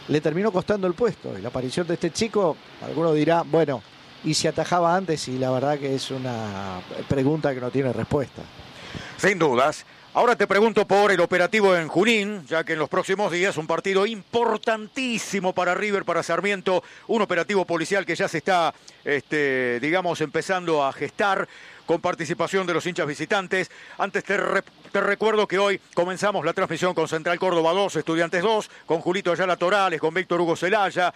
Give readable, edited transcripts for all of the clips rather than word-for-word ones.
le terminó costando el puesto. Y la aparición de este chico, alguno dirá, bueno, ¿y si atajaba antes? Y la verdad que es una pregunta que no tiene respuesta. Sin dudas. Ahora te pregunto por el operativo en Junín, ya que en los próximos días un partido importantísimo para River, para Sarmiento, un operativo policial que ya se está, digamos, empezando a gestar con participación de los hinchas visitantes. Antes te recuerdo que hoy comenzamos la transmisión con Central Córdoba 2, Estudiantes 2, con Julito Ayala Torales, con Víctor Hugo Celaya.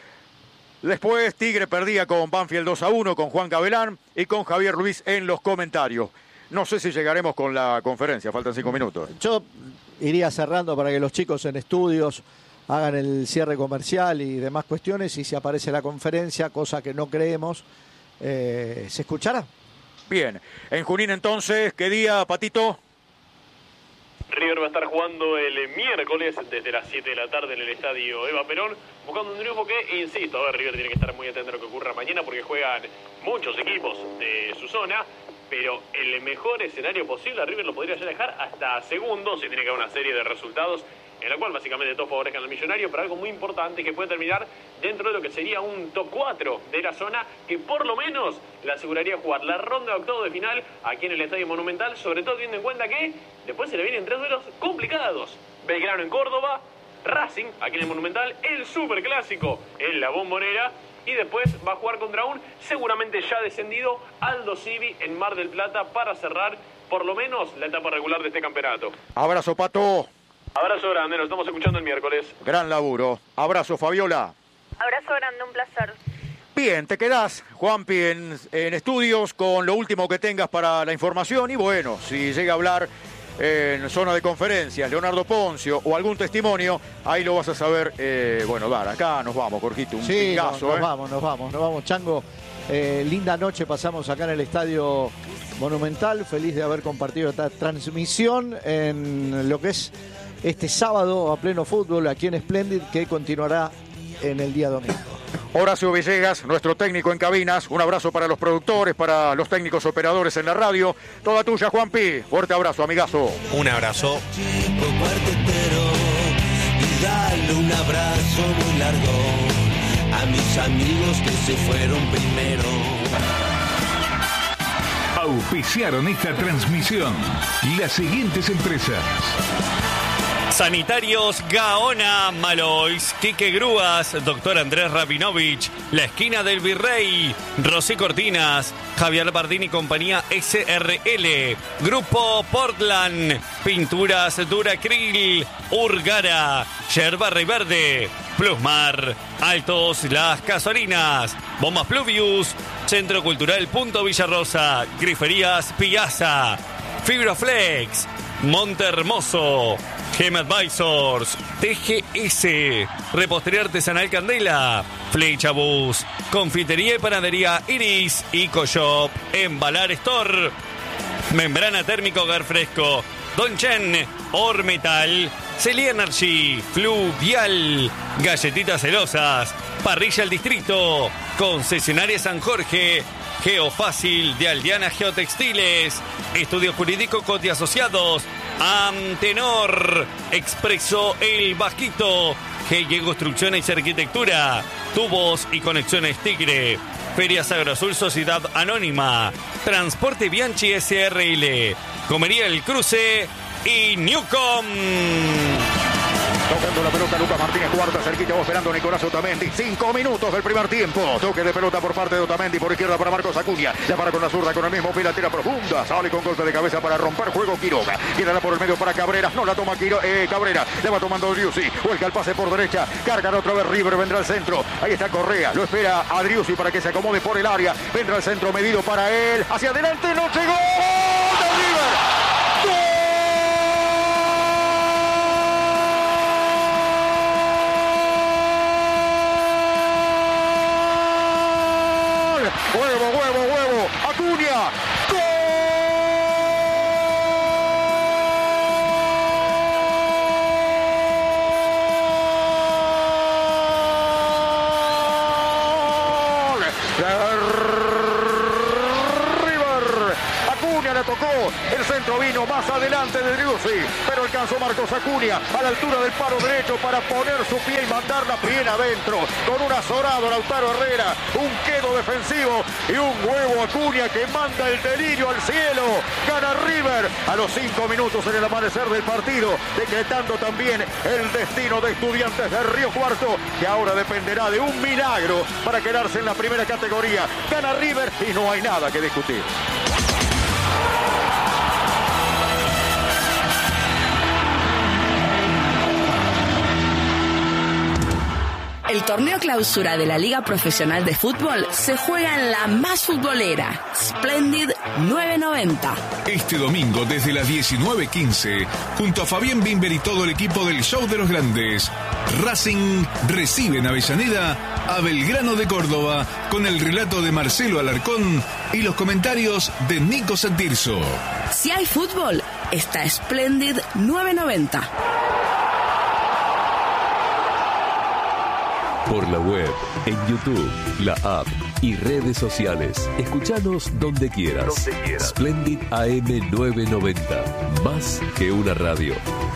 Después Tigre perdía con Banfield 2-1, con Juan Cabelán y con Javier Luis en los comentarios. No sé si llegaremos con la conferencia, faltan 5 minutos. Yo iría cerrando para que los chicos en estudios hagan el cierre comercial y demás cuestiones, y si aparece la conferencia, cosa que no creemos, ¿se escuchará? Bien, en Junín entonces, ¿qué día, Patito? River va a estar jugando el miércoles desde las 7 de la tarde en el estadio Eva Perón, buscando un triunfo que, insisto, River tiene que estar muy atento a lo que ocurra mañana porque juegan muchos equipos de su zona, pero el mejor escenario posible a River lo podría ya dejar hasta segundo, si tiene que haber una serie de resultados en la cual básicamente todos favorezcan al Millonario, pero algo muy importante que puede terminar dentro de lo que sería un top 4 de la zona, que por lo menos le aseguraría jugar la ronda de octavos de final aquí en el Estadio Monumental, sobre todo teniendo en cuenta que después se le vienen 3 duelos complicados: Belgrano en Córdoba, Racing aquí en el Monumental, el Superclásico en la Bombonera, y después va a jugar contra un seguramente ya descendido Aldo Civi en Mar del Plata para cerrar por lo menos la etapa regular de este campeonato. Abrazo, Pato. Abrazo grande, nos estamos escuchando el miércoles. Gran laburo. Abrazo, Fabiola. Abrazo grande, un placer. Bien, te quedás, Juanpi, en estudios con lo último que tengas para la información. Y bueno, si llega a hablar en zona de conferencias Leonardo Poncio o algún testimonio, ahí lo vas a saber, dar. Acá nos vamos, Jorgito, un pingazo. Nos vamos, Chango. Linda noche pasamos acá en el Estadio Monumental. Feliz de haber compartido esta transmisión en lo que es este sábado a pleno fútbol aquí en Splendid, que continuará en el día domingo. Horacio Villegas, nuestro técnico en cabinas. Un abrazo para los productores, para los técnicos operadores en la radio. Toda tuya, Juanpi. Fuerte abrazo, amigazo. Un abrazo. Y dale un abrazo muy largo a mis amigos que se fueron primero. Auspiciaron esta transmisión las siguientes empresas: Sanitarios Gaona Malois, Quique Grúas, Doctor Andrés Rabinovich, La Esquina del Virrey, Rosé Cortinas, Javier Bardini y Compañía SRL, Grupo Portland, Pinturas Duracril, Urgara, Yerba Riverde, Plusmar, Altos Las Casolinas, Bombas Pluvius, Centro Cultural Punto Villarrosa, Griferías Piazza, Fibroflex, Monte Hermoso, Gem Advisors, TGS, Repostería Artesanal Candela, Flecha Bus, Confitería y Panadería Iris, Ecoshop, Embalar Store, Membrana Térmico Hogar Fresco, Don Chen, Ormetal, Celia Energy, Fluvial, Galletitas Celosas, Parrilla El Distrito, Concesionaria San Jorge, Geofácil de Aldeana Geotextiles, Estudio Jurídico Coti Asociados, Antenor, Expreso El Vasquito, GY Construcciones y Arquitectura, Tubos y Conexiones Tigre, Ferias Agroazul Sociedad Anónima, Transporte Bianchi SRL, Comería El Cruce y Newcom. Tocando la pelota Lucas Martínez Cuarta, cerquita va esperando Nicolás Otamendi. 5 minutos del primer tiempo. Toque de pelota por parte de Otamendi, por izquierda para Marcos Acuña. La para con la zurda, con el mismo pie, la tira profunda. Sale con golpe de cabeza para romper juego Quiroga. Quedará por el medio para Cabrera. No la toma Cabrera. Le va tomando Driussi. Vuelca el pase por derecha. Cargan otra vez River. Vendrá al centro. Ahí está Correa. Lo espera a Driussi para que se acomode por el área. Vendrá al centro medido para él. Hacia adelante. No llegó. ¡Gol de River! Huevo, Acuña, ¡gol! River, Acuña El centro vino más adelante de Driussi, pero alcanzó Marcos Acuña a la altura del palo derecho para poner su pie y mandarla bien adentro. Con un azorado Lautaro Herrera, un quedo defensivo y un huevo Acuña que manda el delirio al cielo. Gana River a los 5 minutos en el amanecer del partido, decretando también el destino de Estudiantes de Río Cuarto, que ahora dependerá de un milagro para quedarse en la primera categoría. Gana River y no hay nada que discutir. El torneo clausura de la Liga Profesional de Fútbol se juega en la más futbolera, Splendid 990. Este domingo desde las 19:15, junto a Fabián Bimber y todo el equipo del Show de los Grandes, Racing recibe en Avellaneda a Belgrano de Córdoba con el relato de Marcelo Alarcón y los comentarios de Nico Santirso. Si hay fútbol, está Splendid 990. Por la web, en YouTube, la app y redes sociales. Escuchanos donde quieras. Splendid AM 990. Más que una radio.